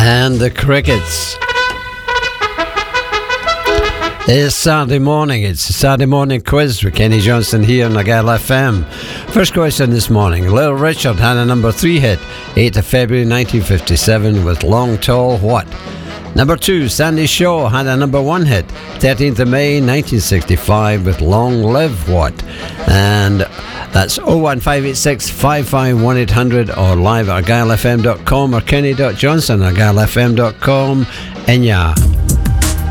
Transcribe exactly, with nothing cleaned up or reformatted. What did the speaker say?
and the Crickets. It's Saturday morning. It's a Saturday morning quiz with Kenny Johnson here on Argyle F M. First question this morning. Little Richard had a number three hit, eighth of February nineteen fifty-seven with Long Tall What? Number two, Sandy Shaw had a number one hit, thirteenth of May nineteen sixty-five with Long Live What? And that's oh one five eight six five five one eight hundred or live at argyle f m dot com or kenny dot johnson at argyle f m dot com. Enya.